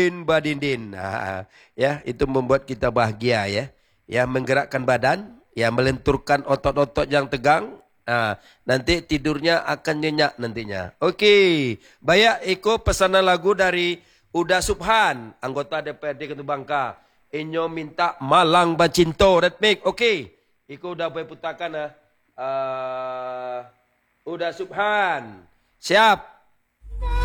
Badindin. Ya, itu membuat kita bahagia ya. Ya, menggerakkan badan, ya melenturkan otot-otot yang tegang. Nanti tidurnya akan nyenyak nantinya. Oke, Bayak Eko pesanan lagu dari Uda Subhan, anggota DPRD Ketua Bangka. Inyo minta Malang Bacinto, Retmik. Oke, Eko udah boleh putarkan Uda Subhan. Siap.